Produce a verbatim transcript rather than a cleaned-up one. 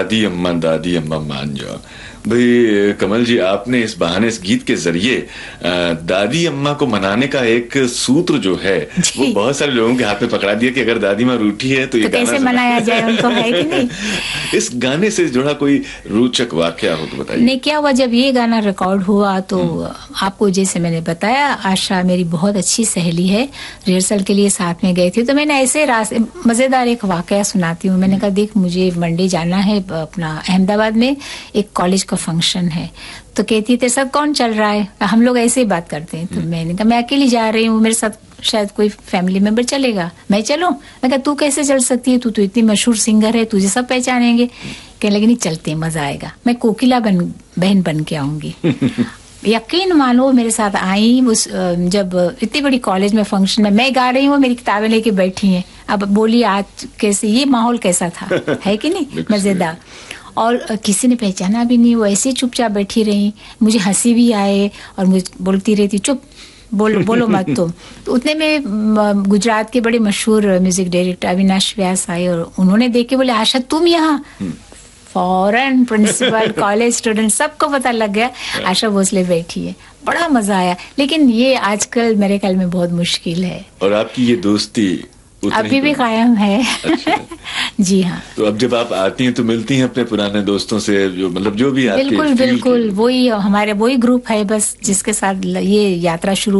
दादी अम्मा दादी अम्मा मान जाओ। भाई कमल जी, आपने इस बहाने इस गीत के जरिए दादी अम्मा को मनाने का एक सूत्र जो है वो बहुत सारे लोगों के हाथ में पकड़ा दिया कि अगर दादी माँ रूठी है तो ये तो गाना कैसे मनाया जाए उनको, है कि नहीं। इस गाने से जुड़ा कोई रोचक वाकया हो तो बताइए। नहीं, क्या हुआ जब ये गाना रिकॉर्ड हुआ तो आपको जैसे मैंने बताया, आशा मेरी बहुत अच्छी सहेली है, रिहर्सल के लिए साथ में गए थे, तो मैंने ऐसे रास्ते मजेदार एक वाकया सुनाती हूँ। मैंने कहा देख मुझे मंडे जाना है अपना अहमदाबाद में, एक कॉलेज का फंक्शन है। तो कहती है तेरे साथ कौन चल रहा है, हम लोग ऐसे ही बात करते हैं। तो मैंने कहा मैं अकेली जा रही हूँ, मेरे साथ शायद कोई फैमिली मेंबर चलेगा, मैं चलूं। मैं कहा तू कैसे चल सकती है, तू तो इतनी मशहूर सिंगर है, तुझे सब पहचानेंगे। कहने लगी नहीं चलते, मजा आएगा, मैं कोकिला बन बहन बन के आऊंगी। यकीन मानो मेरे साथ आई, उस जब इतनी बड़ी कॉलेज में फंक्शन में मैं गा रही हूँ, मेरी किताबें लेके बैठी हैं। अब बोली आज कैसे, ये माहौल कैसा था, है कि नहीं, मजेदार। और किसी ने पहचाना भी नहीं, वो ऐसे चुपचाप बैठी रही। मुझे हंसी भी आए और मुझे बोलती रहती चुप बोलो बोलो मत तुम। तो उतने में गुजरात के बड़े मशहूर म्यूजिक डायरेक्टर अविनाश व्यास आए और उन्होंने देख के बोले आशा तुम यहाँ। फौरन प्रिंसिपल कॉलेज स्टूडेंट सबको पता लग गया आशा भोसले बैठी है। बड़ा मजा आया, लेकिन ये आजकल मेरे ख्याल में बहुत मुश्किल है। और आपकी ये दोस्ती अभी भी कायम है। अच्छा। जी हाँ। तो अब जब आप आती हैं तो मिलती हैं अपने पुराने दोस्तों से, जो मतलब जो भी आपके बिल्कुल बिल्कुल वही हमारे वही ग्रुप है बस, जिसके साथ ये यात्रा शुरू